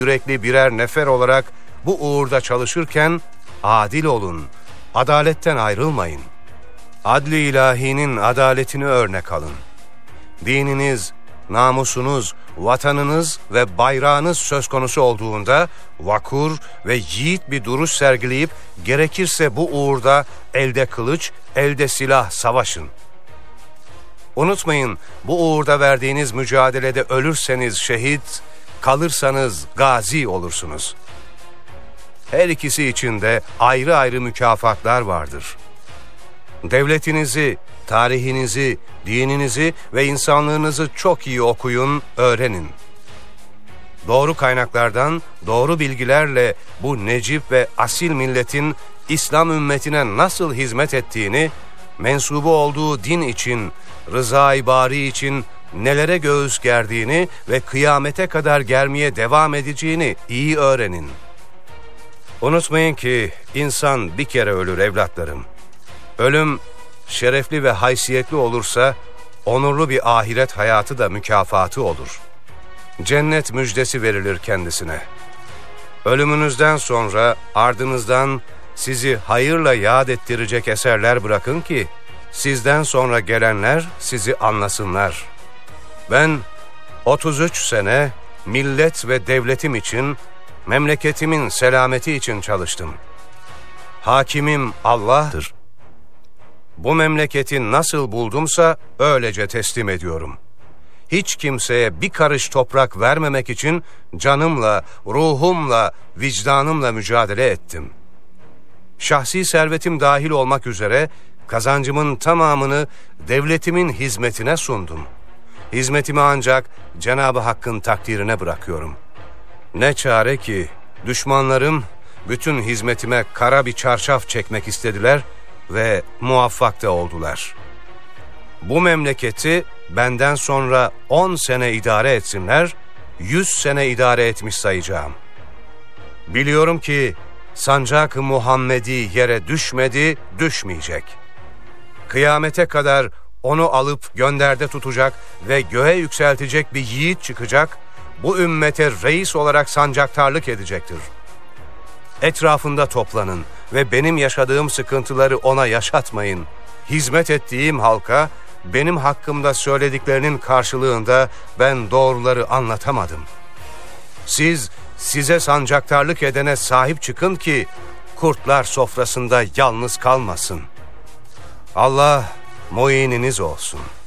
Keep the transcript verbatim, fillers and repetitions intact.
yürekli birer nefer olarak bu uğurda çalışırken adil olun, adaletten ayrılmayın. Adli ilahinin adaletini örnek alın. Dininiz, namusunuz, vatanınız ve bayrağınız söz konusu olduğunda vakur ve yiğit bir duruş sergileyip gerekirse bu uğurda elde kılıç, elde silah savaşın. Unutmayın, bu uğurda verdiğiniz mücadelede ölürseniz şehit, kalırsanız gazi olursunuz. Her ikisi için de ayrı ayrı mükafatlar vardır. Devletinizi, tarihinizi, dininizi ve insanlığınızı çok iyi okuyun, öğrenin. Doğru kaynaklardan, doğru bilgilerle bu necip ve asil milletin İslam ümmetine nasıl hizmet ettiğini, mensubu olduğu din için, rıza-i bari için nelere göğüs gerdiğini ve kıyamete kadar germeye devam edeceğini iyi öğrenin. Unutmayın ki insan bir kere ölür evlatlarım. Ölüm şerefli ve haysiyetli olursa onurlu bir ahiret hayatı da mükafatı olur. Cennet müjdesi verilir kendisine. Ölümünüzden sonra ardınızdan sizi hayırla yad ettirecek eserler bırakın ki sizden sonra gelenler sizi anlasınlar. Ben otuz üç sene millet ve devletim için, memleketimin selameti için çalıştım. Hakimim Allah'tır. Bu memleketi nasıl buldumsa öylece teslim ediyorum. Hiç kimseye bir karış toprak vermemek için canımla, ruhumla, vicdanımla mücadele ettim. Şahsi servetim dahil olmak üzere kazancımın tamamını devletimin hizmetine sundum. Hizmetimi ancak Cenab-ı Hakk'ın takdirine bırakıyorum. Ne çare ki düşmanlarım bütün hizmetime kara bir çarşaf çekmek istediler ve muvaffak da oldular. Bu memleketi benden sonra on sene idare etsinler, yüz sene idare etmiş sayacağım. Biliyorum ki sancak-ı Muhammedi yere düşmedi, düşmeyecek. Kıyamete kadar onu alıp gönderde tutacak ve göğe yükseltecek bir yiğit çıkacak, bu ümmete reis olarak sancaktarlık edecektir. Etrafında toplanın ve benim yaşadığım sıkıntıları ona yaşatmayın. Hizmet ettiğim halka, benim hakkımda söylediklerinin karşılığında ben doğruları anlatamadım. Siz, size sancaktarlık edene sahip çıkın ki, kurtlar sofrasında yalnız kalmasın. Allah muininiz olsun.